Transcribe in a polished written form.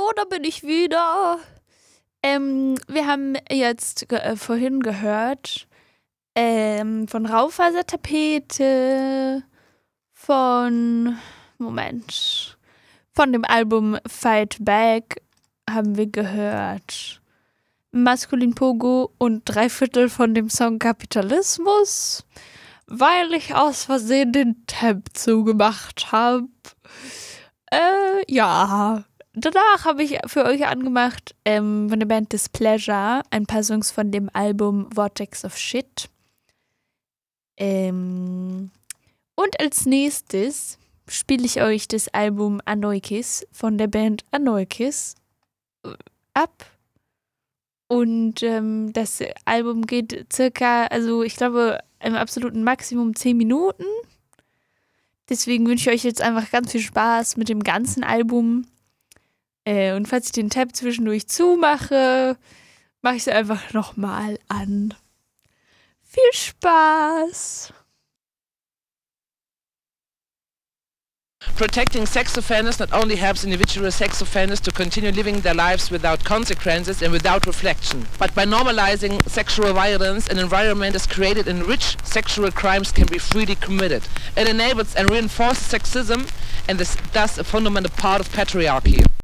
da bin ich wieder. Wir haben jetzt vorhin gehört von Raufasertapete, von dem Album Fight Back haben wir gehört Maskulin Pogo und 3/4 von dem Song Kapitalismus, weil ich aus Versehen den Tab zugemacht habe. Ja. Danach habe ich für euch angemacht von der Band Displeasure ein paar Songs von dem Album Vortex of Shit. Und als nächstes spiele ich euch das Album Anoikis von der Band Anoikis ab. Und das Album geht circa, also ich glaube im absoluten Maximum 10 Minuten. Deswegen wünsche ich euch jetzt einfach ganz viel Spaß mit dem ganzen Album. Und falls ich den Tab zwischendurch zumache, mache ich es einfach nochmal an. Viel Spaß! Protecting sex offenders not only helps individual sex offenders to continue living their lives without consequences and without reflection, but by normalizing sexual violence, an environment is created in which sexual crimes can be freely committed. It enables and reinforces sexism and is thus a fundamental part of patriarchy.